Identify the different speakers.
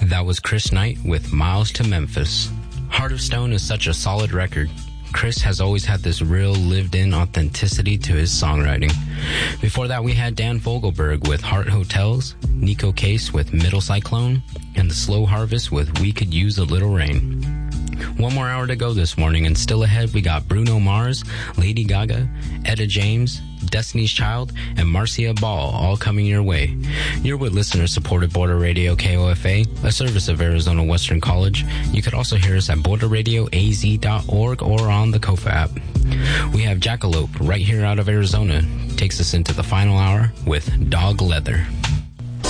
Speaker 1: That was Chris Knight with Miles to Memphis. Heart of Stone is such a solid record. Chris has always had this real lived-in authenticity to his songwriting. Before that, we had Dan Fogelberg with Heart Hotels, Nico Case with Middle Cyclone, and The Slow Harvest with We Could Use a Little Rain. One more hour to go this morning, and still ahead we got Bruno Mars, Lady Gaga, Etta James, Destiny's Child, and Marcia Ball all coming your way. You're with listener-supported Border Radio KOFA, a service of Arizona Western College. You could also hear us at borderradioaz.org or on the KOFA app. We have Jackalope right here out of Arizona. Takes us into the final hour with Dog Leather.